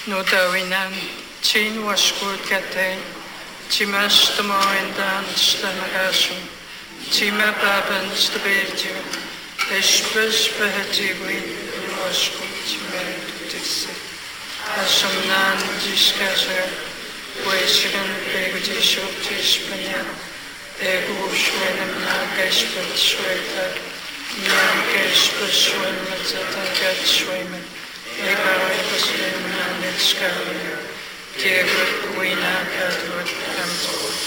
No dawinan, chin washkut kate, chimash tamoindan stamagashum, chima baban stabirju, eshpesh behetiwi, washkut chimertisi. Ashamnan jishkasher, weshigan begutishuk tishpanya, egu shwenam nagashpet shweta, nagashpet shwenam zatagat shweman. Egai Muslim and its Diego Wina Cadwood